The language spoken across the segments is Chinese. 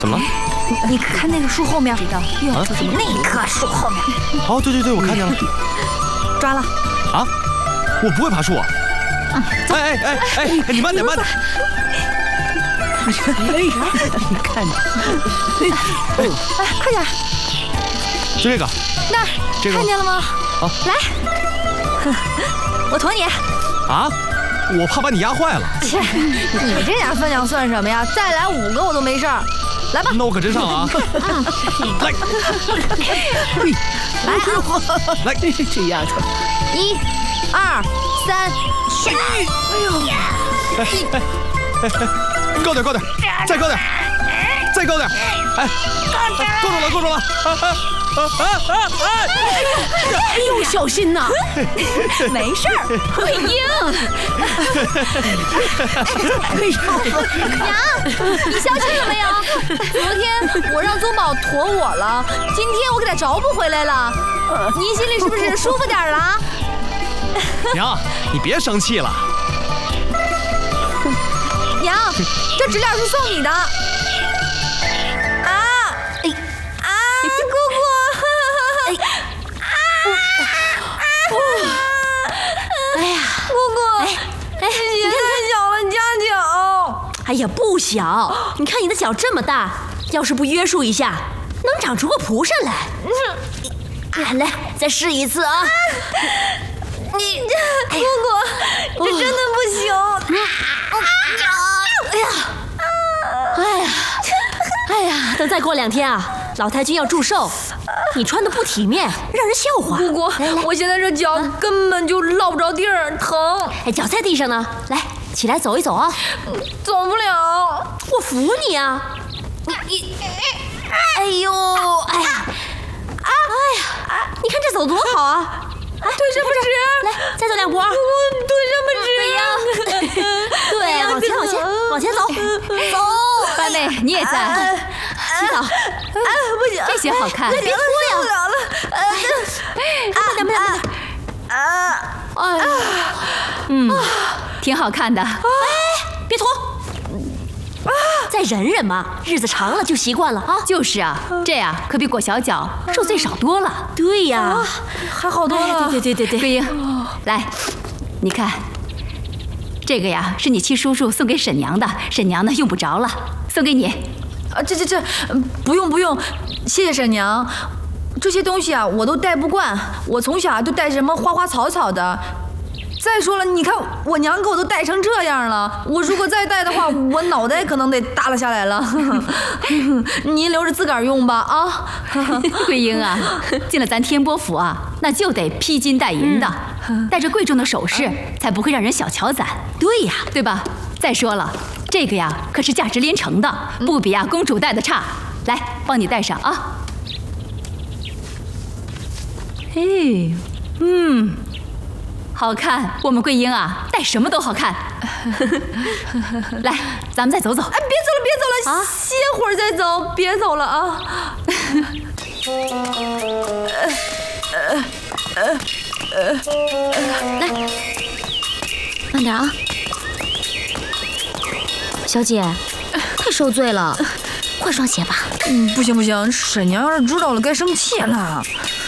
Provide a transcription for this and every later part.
怎么了？ 你看那个树后面，又要出什么？ 那棵树后面。 哦，对，我看见了。 抓了。 啊？我不会爬树啊。哎，你慢点。 你看着。 快点。 就这个。 那儿， 这个看见了吗？ 好， 来，我驮你。 啊？我怕把你压坏了。 切，你这点分量算什么呀？再来5个我都没事儿。来吧。 那我可真上了啊！来，来， 这丫头。 1、2、3，下！ 高点，再高点，哎，够着了！ 哎呦，小心呐！ 没事儿，慧英。娘，你消气了没有？昨天我让宗宝驮我了，今天我给他找补回来了。您心里是不是舒服点了？ 娘，你别生气了。 娘，这纸链是送你的。 哎呀，不小！你看你的脚这么大，要是不约束一下，能长出个蒲扇来。来，再试一次啊！ 你姑姑，这真的不行！ 哎呀，等再过2天啊，老太君要祝寿，你穿的不体面，让人笑话。 姑姑，我现在这脚根本就落不着地儿，疼。 哎，脚在地上呢，来，起来走一走啊！ 走不了， 我扶你啊！你，哎呦，哎呀，你看这走多好啊！ 腿这么直， 来，再走2步啊！ 腿这么直， 对，往前走， 八妹你也在， 洗澡。 不行， 这些好看，别脱呀！ 不了了， 慢点， 挺好看的。 别脱，再忍忍嘛，日子长了就习惯了啊。 就是啊，这样可比裹小脚受罪少多了。 对呀， 还好多了。 对。 桂英，来，你看，这个呀是你七叔叔送给沈娘的，沈娘呢用不着了，送给你。这，不用，谢谢沈娘。这些东西啊我都戴不惯，我从小都戴什么花花草草的。再说了，你看我娘给我都戴成这样了，我如果再戴的话，我脑袋可能得耷拉下来了。您留着自个儿用吧啊！桂英啊，进了咱天波府啊，那就得披金戴银的，戴着贵重的首饰，才不会让人小瞧咱。对呀，对吧？再说了，这个呀可是价值连城的，不比啊公主戴的差。来，帮你戴上啊。嘿，好看，我们桂英啊，戴什么都好看。来，咱们再走走。哎，别走了，歇会儿再走，别走了啊。 来，慢点啊，小姐，太受罪了，换双鞋吧。 不行，沈娘要是知道了该生气了。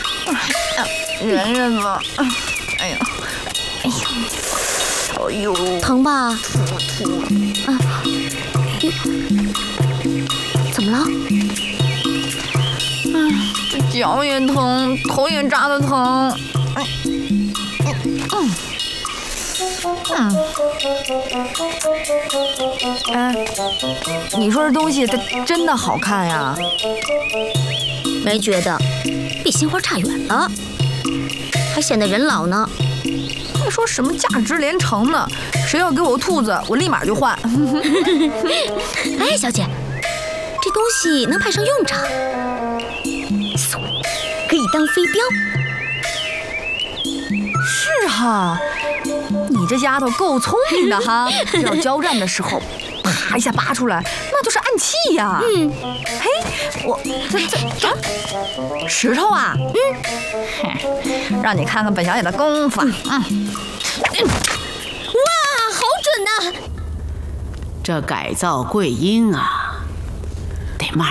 忍吧。哎呦， 疼吧？怎么了？ 这脚也疼，头也扎得疼。你说这东西它真的好看呀？ 没觉得，比鲜花差远了，还显得人老呢。 还说什么价值连城呢？谁要给我兔子，我立马就换。 哎，小姐，这东西能派上用场，可以当飞镖。 是哈，你这丫头够聪明的哈！要交战的时候，啪一下拔出来，那就是暗器呀。嘿，我这石头啊，让你看看本小姐的功夫。 哇，好准呐！ 这改造桂英啊，